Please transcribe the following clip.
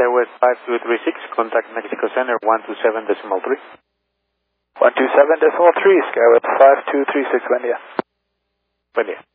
Skywest 5236, contact Mexico Center 127.3. 127.3, Skywest 5236, buen día. Buen día.